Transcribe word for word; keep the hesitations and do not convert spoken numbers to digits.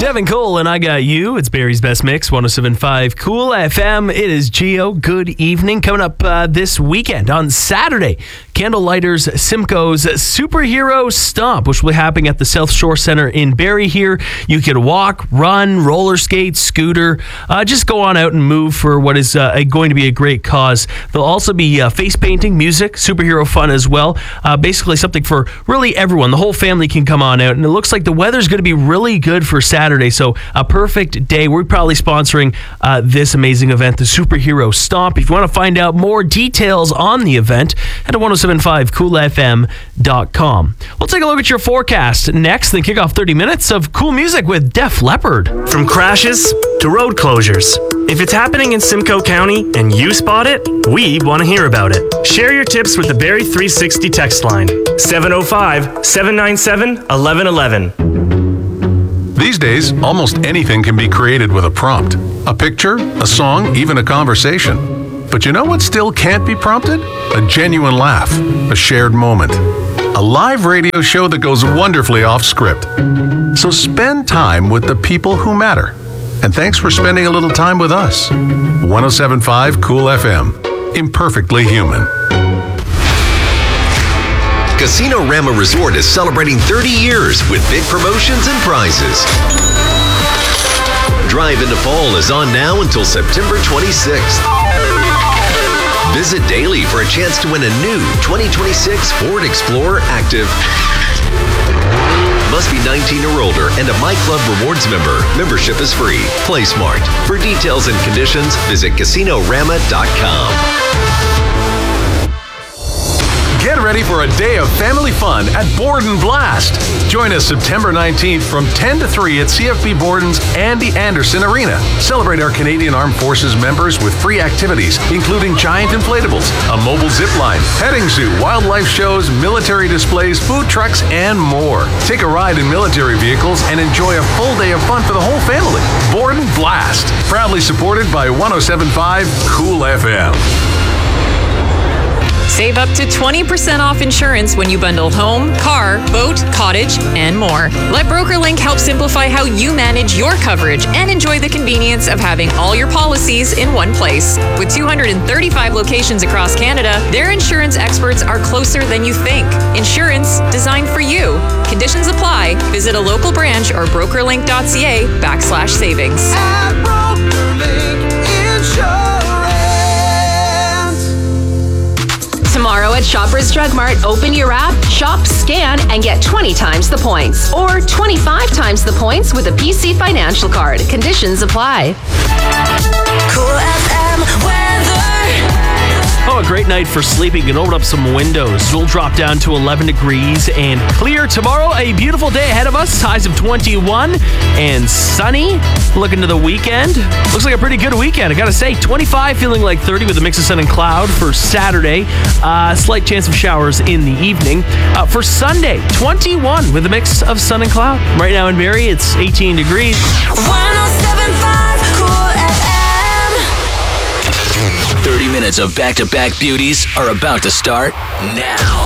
Devin Cole and I Got You. It's Barry's Best Mix, one oh seven point five Cool F M. It is Geo. Good evening. Coming up uh, this weekend on Saturday, Candlelighters Simcoe's Superhero Stomp, which will be happening at the South Shore Center in Barrie here. You can walk, run, roller skate, scooter, uh, just go on out and move for what is uh, going to be a great cause. There'll also be uh, face painting, music, superhero fun as well. Uh, basically something for really everyone. The whole family can come on out, and it looks like the weather's going to be really good for Saturday, so a perfect day. We're probably sponsoring uh, this amazing event, the Superhero Stomp. If you want to find out more details on the event, head to one oh seven point five cool f m dot com. We'll take a look at your forecast next, then kick off thirty minutes of cool music with Def Leppard. From crashes to road closures, if it's happening in Simcoe County and you spot it, we want to hear about it. Share your tips with the Barrie three sixty text line, seven oh five, seven nine seven, one one one one. These days, almost anything can be created with a prompt. A picture, a song, even a conversation. But you know what still can't be prompted? A genuine laugh, a shared moment. A live radio show that goes wonderfully off script. So spend time with the people who matter. And thanks for spending a little time with us. one oh seven point five Cool F M. Imperfectly human. Casino Rama Resort is celebrating thirty years with big promotions and prizes. Drive into Fall is on now until September twenty-sixth. Visit daily for a chance to win a new twenty twenty-six Ford Explorer Active. Must be nineteen or older and a My Club Rewards member. Membership is free. Play smart. For details and conditions, visit casino rama dot com. Get ready for a day of family fun at Borden Blast. Join us September nineteenth from ten to three at C F B Borden's Andy Anderson Arena. Celebrate our Canadian Armed Forces members with free activities, including giant inflatables, a mobile zip line, petting zoo, wildlife shows, military displays, food trucks, and more. Take a ride in military vehicles and enjoy a full day of fun for the whole family. Borden Blast, proudly supported by one oh seven point five Cool F M. Save up to twenty percent off insurance when you bundle home, car, boat, cottage, and more. Let BrokerLink help simplify how you manage your coverage and enjoy the convenience of having all your policies in one place. With two hundred thirty-five locations across Canada, their insurance experts are closer than you think. Insurance designed for you. Conditions apply. Visit a local branch or brokerlink.ca backslash savings. At BrokerLink Insurance. Tomorrow at Shoppers Drug Mart, open your app, shop, scan, and get twenty times the points. Or twenty-five times the points with a P C Financial Card. Conditions apply. Cool F M weather. Oh, a great night for sleeping. You can open up some windows. It'll drop down to eleven degrees and clear tomorrow. A beautiful day ahead of us. Highs of twenty-one and sunny. Looking to the weekend. Looks like a pretty good weekend. I gotta say, twenty-five feeling like thirty with a mix of sun and cloud for Saturday. Uh, slight chance of showers in the evening. Uh, for Sunday, twenty-one with a mix of sun and cloud. Right now in Barrie, it's eighteen degrees. one oh seven point five Cool F M. thirty minutes of back-to-back beauties are about to start now.